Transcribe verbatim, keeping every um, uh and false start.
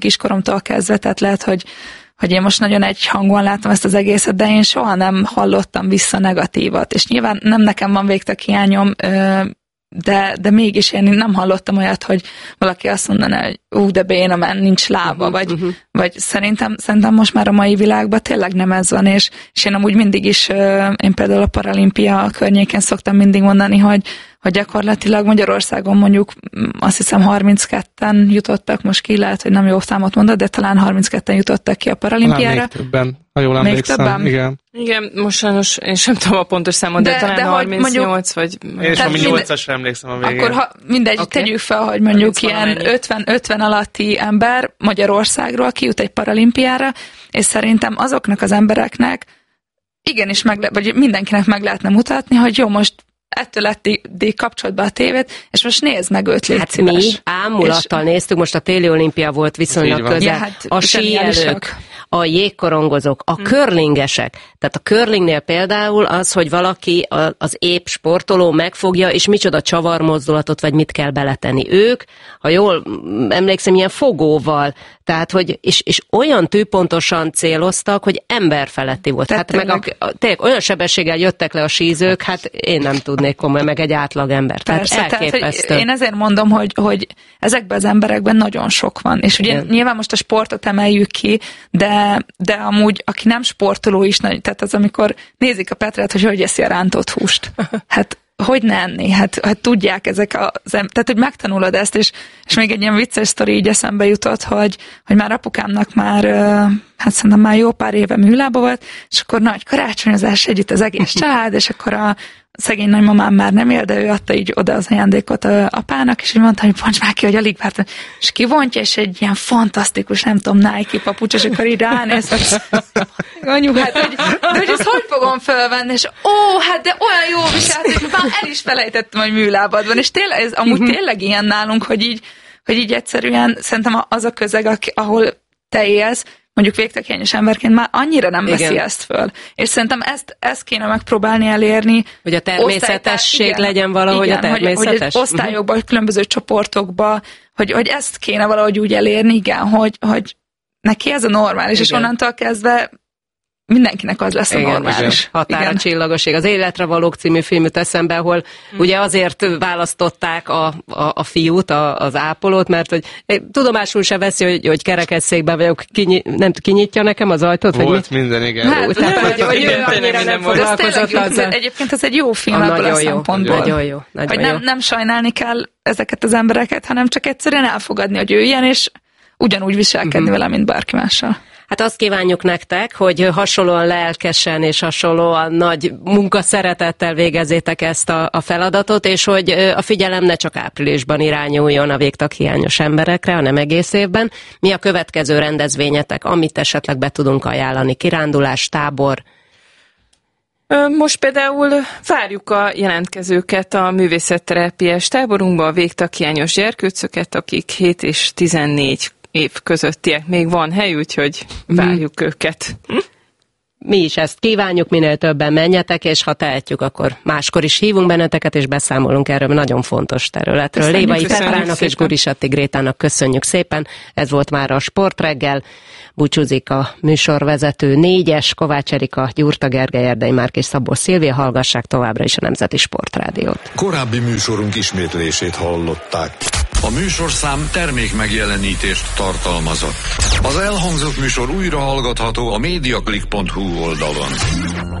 kiskoromtól kezdve, tehát lehet, hogy, hogy én most nagyon egyhangúan látom ezt az egészet, de én soha nem hallottam vissza negatívat, és nyilván nem nekem van végtag hiányom, de, de mégis én nem hallottam olyat, hogy valaki azt mondaná, hogy ú, de béna, mert nincs lába, uh-huh, vagy, uh-huh. vagy szerintem, szerintem most már a mai világban tényleg nem ez van, és, és én amúgy mindig is, én például a Paralimpia környéken szoktam mindig mondani, hogy, hogy gyakorlatilag Magyarországon mondjuk azt hiszem harmincketten jutottak, most ki lehet, hogy nem jó számot mondod, de talán harmincketten jutottak ki a Paralimpiára. Talán még többen, ha jól emlékszem. Igen. Igen, most sajnos én sem tudom a pontos számot, de, de talán de harmincnyolc vagy... Én is valami nyolcasra emlékszem a végén. Akkor ha mindegy, okay. Tegyük fel, hogy mondjuk ilyen ötven, ötven alatti ember Magyarországról kijut egy Paralimpiára, és szerintem azoknak az embereknek igenis meg, vagy mindenkinek meg lehetne mutatni, hogy jó, most ettől lették kapcsolatba a tévét, és most nézd meg őt, légy hát szíves. mi ámulattal és... néztük, most a téli olimpia volt viszonylag közel. Ja, hát a síelők, a jégkorongozók, a hmm. curlingesek. Tehát a curlingnél például az, hogy valaki az épp sportoló megfogja, és micsoda csavarmozdulatot, vagy mit kell beletenni. Ők, ha jól emlékszem, ilyen fogóval, tehát, hogy, és, és olyan tűpontosan céloztak, hogy emberfeletti volt. Tehát hát meg a, tényleg olyan sebességgel jöttek le a sízők, hát én nem tudnék komolyan, meg egy átlagember. Persze, tehát elképesztő. Tehát, én ezért mondom, hogy, hogy ezekben az emberekben nagyon sok van. És ugye igen. Nyilván most a sportot emeljük ki, de, de amúgy, aki nem sportoló is, tehát az, amikor nézik a Petrát, hogy hogy eszi a rántott húst. Hát hogy ne enni? Hát, hát tudják ezek az em- tehát, hogy megtanulod ezt, és, és még egy ilyen vicces sztori így eszembe jutott, hogy, hogy már apukámnak már, hát szerintem már jó pár éve műlába volt, és akkor nagy karácsonyozás együtt az egész család, és akkor a szegény nagymamám már nem él, de ő adta így oda az ajándékot a apának, és így mondta, hogy bonts már ki, hogy alig vártam. És kivontja, és egy ilyen fantasztikus, nem tudom, Nike papucs, és akkor így ránéz, hogy anyu, hát, hogy, de hogy ezt hogy fogom fölvenni, és ó, hát de olyan jó viselt, hogy már el is felejtettem, hogy műlábad van, és tényleg, ez amúgy tényleg ilyen nálunk, hogy így, hogy így egyszerűen szerintem az a közeg, ahol te élsz, mondjuk végtaghiányos emberként már annyira nem veszi igen. ezt föl. És szerintem ezt, ezt kéne megpróbálni elérni. Hogy a természetesség osztály, legyen valahogy igen, a természetes. Hogy, hogy osztályokban, uh-huh. különböző csoportokban, hogy, hogy ezt kéne valahogy úgy elérni, igen, hogy, hogy neki ez a normális, igen. és onnantól kezdve mindenkinek az lesz a igen, normális. Határa csillagoség. Az Életre valók című filmüt eszembe, ahol hmm. ugye azért választották a, a, a fiút, a, az ápolót, mert hogy tudomásul se veszi, hogy, hogy kerekesszékben vagyok, kinyi, nem kinyitja nekem az ajtót, volt vagy mit? minden, igen. Hát, tehát, hogy, hogy ő annyira nem foglalkozott azzal. Egyébként ez egy jó film ebből a szempontból. Nagyon jó. Nagyon hogy jó. Nem, nem sajnálni kell ezeket az embereket, hanem csak egyszerűen elfogadni, hogy ő ilyen, és ugyanúgy viselkedni uh-huh. vele, mint bárki mással. Hát azt kívánjuk nektek, hogy hasonlóan lelkesen és hasonlóan nagy munkaszeretettel végezzétek ezt a, a feladatot, és hogy a figyelem ne csak áprilisban irányuljon a végtaghiányos emberekre, hanem egész évben. Mi a következő rendezvényetek, amit esetleg be tudunk ajánlani? Kirándulás, tábor? Most például várjuk a jelentkezőket a művészetterápiás táborunkba, a végtaghiányos gyerkőcöket, akik hét és tizennégy év közöttiek, még van hely, úgyhogy várjuk hmm. őket. Mi is ezt kívánjuk, minél többen menjetek, és ha tehetjük, akkor máskor is hívunk benneteket, és beszámolunk erről nagyon fontos területről. Köszönjük, Lévai Petrának és Gurisatti Grétának köszönjük szépen. Ez volt már a Sportreggel. Búcsúzik a műsorvezető négyes, Kovács Erika, Gyurta Gergely, Erdei Márk és Szabó Szilvia. Hallgassák továbbra is a Nemzeti Sportrádiót. Korábbi műsorunk ismétlését hallották. A műsorszám termék megjelenítést tartalmazott. Az elhangzott műsor újra hallgatható a mediaclick pont hu oldalon.